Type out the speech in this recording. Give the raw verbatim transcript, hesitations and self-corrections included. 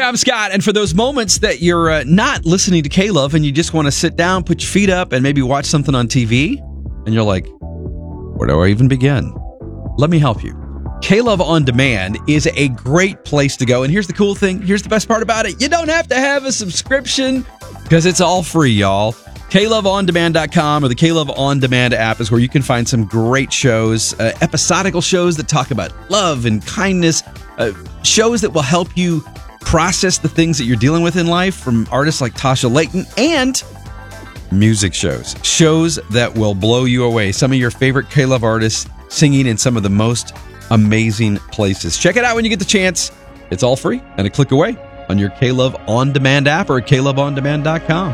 I'm Scott, and for those moments that you're uh, not listening to K-Love and you just want to sit down, put your feet up, and maybe watch something on T V, and you're like, where do I even begin? Let me help you. K-Love On Demand is a great place to go, and here's the cool thing, here's the best part about it, you don't have to have a subscription, because it's all free, y'all. K love on demand dot com or the K-Love On Demand app is where you can find some great shows, uh, episodical shows that talk about love and kindness, uh, shows that will help you process the things that you're dealing with in life from artists like Tasha Layton, and music shows. Shows that will blow you away. Some of your favorite K-Love artists singing in some of the most amazing places. Check it out when you get the chance. It's all free and a click away on your K-Love On Demand app or K love on demand dot com.